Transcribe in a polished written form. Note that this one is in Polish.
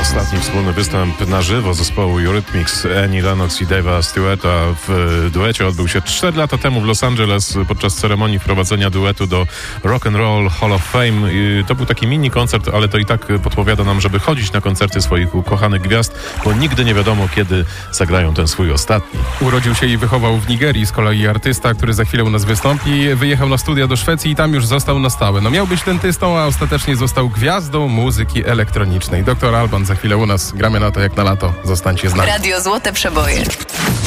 Ostatni wspólny występ na żywo zespołu Eurythmics, Annie Lennox i Dave'a Stewarta w duecie odbył się 4 lata temu w Los Angeles podczas ceremonii wprowadzenia duetu do Rock and Roll Hall of Fame. To był taki mini koncert, ale to i tak podpowiada nam, żeby chodzić na koncerty swoich ukochanych gwiazd, bo nigdy nie wiadomo, kiedy zagrają ten swój ostatni. Urodził się i wychował w Nigerii, z kolei artysta, który za chwilę u nas wystąpi, wyjechał na studia do Szwecji i tam już został na stałe. No miał być dentystą, a ostatecznie został gwiazdą muzyki elektronicznej. Dr. Alban za chwilę u nas. Gramy na to jak na lato. Zostańcie z nami. Radio Złote Przeboje.